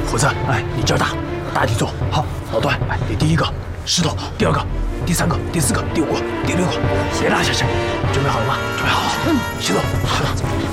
虎子，哎，你劲儿大，大体做。好，老段，哎，你第一个石头，第二个，第三个，第四个，第五个，第六个，别落下去。准备好了吗？准备好了。行动，好了。